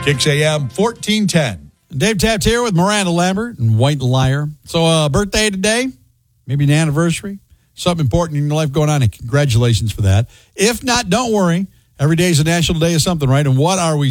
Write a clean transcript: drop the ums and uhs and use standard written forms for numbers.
Kicks AM 1410. Dave Taft here with Miranda Lambert and White Liar. So, birthday today, maybe an anniversary, something important in your life going on, and congratulations for that. If not, don't worry. Every day is a national day of something, right? And what are we